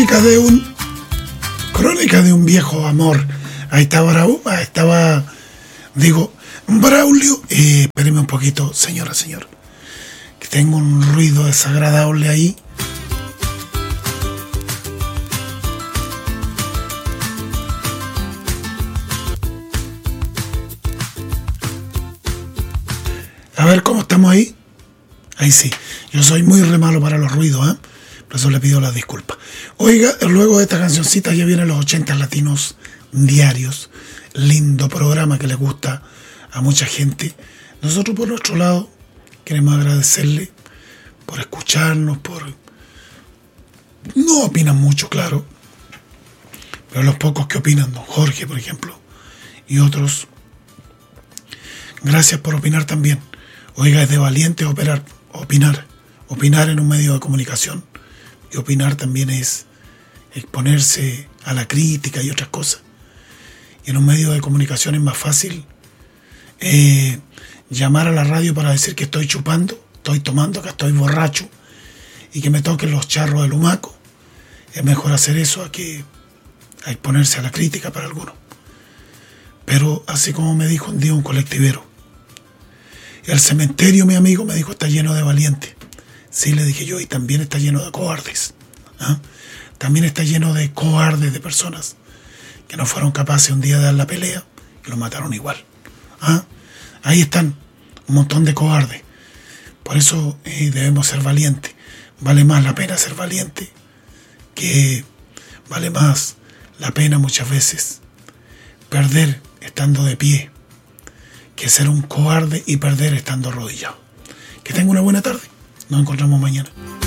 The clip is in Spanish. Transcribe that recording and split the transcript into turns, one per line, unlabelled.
Crónica de un viejo amor. Ahí estaba Braulio. Espéreme un poquito, señor. Que tengo un ruido desagradable ahí. A ver cómo estamos ahí. Ahí sí. Yo soy muy re malo para los ruidos, ¿eh? Por eso le pido las disculpas. Oiga, luego de esta cancioncita ya vienen los 80 latinos diarios. Lindo programa que le gusta a mucha gente. Nosotros por nuestro lado queremos agradecerle por escucharnos, no opinan mucho, claro, pero los pocos que opinan, don Jorge, por ejemplo, y otros, gracias por opinar también. Oiga, es de valiente opinar en un medio de comunicación. Y opinar también es exponerse a la crítica y otras cosas. Y en un medio de comunicación es más fácil llamar a la radio para decir que estoy chupando, estoy tomando, que estoy borracho y que me toquen los charros del humaco. Es mejor hacer eso a exponerse a la crítica para algunos. Pero así como me dijo un día un colectivero, el cementerio, mi amigo, me dijo, está lleno de valientes. Sí, le dije yo, y también está lleno de cobardes. ¿Ah? También está lleno de cobardes, de personas que no fueron capaces un día de dar la pelea y lo mataron igual. ¿Ah? Ahí están un montón de cobardes. Por eso debemos ser valientes. Vale más la pena ser valiente que vale más la pena muchas veces perder estando de pie que ser un cobarde y perder estando arrodillado. Que tenga una buena tarde. Nos encontramos mañana.